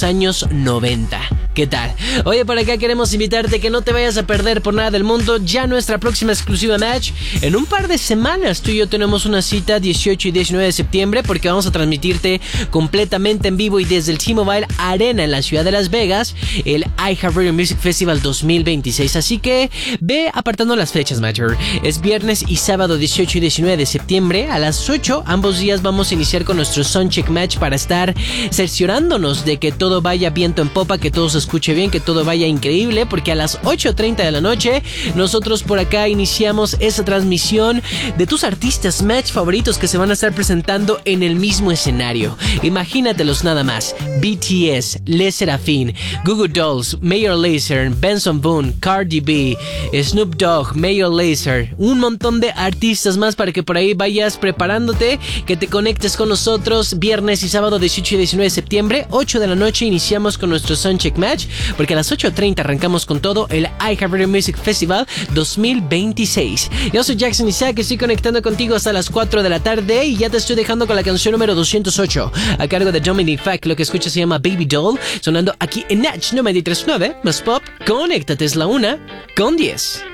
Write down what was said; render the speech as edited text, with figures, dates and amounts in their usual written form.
años 90. ¿Qué tal? Oye, por acá queremos invitarte que no te vayas a perder por nada del mundo ya nuestra próxima exclusiva match. En un par de semanas tú y yo tenemos una cita 18 y 19 de septiembre porque vamos a transmitirte completamente en vivo y desde el T-Mobile Arena en la ciudad de Las Vegas el iHeartRadio Music Festival 2026. Así que ve apartando las fechas, Major. Es viernes y sábado 18 y 19 de septiembre a las 8. Ambos días vamos a iniciar con nuestro Soundcheck Match para estar cerciorándonos de que todo vaya viento en popa, que todo se escuche bien, que todo vaya increíble, porque a las 8:30 de la noche nosotros por acá iniciamos esa transmisión de tus artistas match favoritos que se van a estar presentando en el mismo escenario. Imagínatelos nada más: BTS, Les Seraphim, Goo Goo Dolls, Major Lazer, Benson Boone, Cardi B, Snoop Dogg, Major Lazer, un montón de artistas más para que por ahí vayas preparándote, que te conectes con nosotros viernes y sábado 18 y 19 de septiembre, 8 de la noche iniciamos con nuestro Soundcheck Match, porque a las 8:30 arrancamos con todo el iHeartRadio Music Festival 2026. Yo soy Jackson Isaac, estoy conectando contigo hasta las 4 de la tarde y ya te estoy dejando con la canción número 208 a cargo de Dominic Fike. Lo que escuchas se llama Baby Doll, sonando aquí en Natch 93.9 más pop. Conéctate, es la 1:10.